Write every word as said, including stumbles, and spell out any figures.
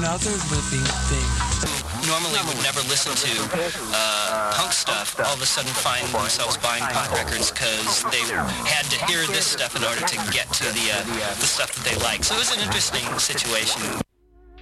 another living thing. Normally would never listen to uh, punk stuff, all of a sudden find themselves buying punk records because they had to hear this stuff in order to get to the, uh, the stuff that they like. So it was an interesting situation.